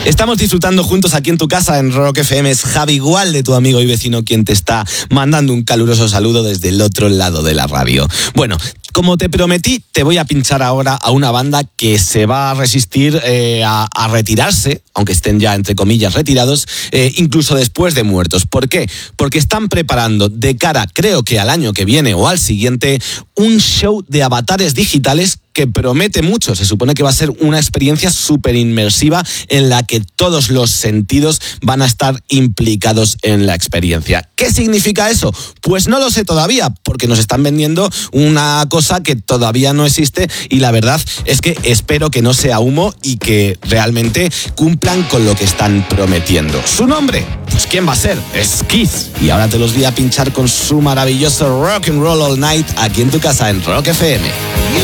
Estamos disfrutando juntos aquí en tu casa en Rock FM. Es Javi, igual de tu amigo y vecino, quien te está mandando un caluroso saludo desde el otro lado de la radio. Bueno, como te prometí, te voy a pinchar ahora a una banda que se va a resistir a retirarse, aunque estén ya, entre comillas, retirados, incluso después de muertos. ¿Por qué? Porque están preparando de cara, creo que al año que viene o al siguiente, un show de avatares digitales que promete mucho. Se supone que va a ser una experiencia súper inmersiva en la que todos los sentidos van a estar implicados en la experiencia. ¿Qué significa eso? Pues no lo sé todavía, porque nos están vendiendo una cosa que todavía no existe y la verdad es que espero que no sea humo y que realmente cumplan con lo que están prometiendo. ¿Su nombre? Pues ¿quién va a ser? Es Keith. Y ahora te los voy a pinchar con su maravilloso Rock and Roll All Night aquí en tu casa en Rock FM.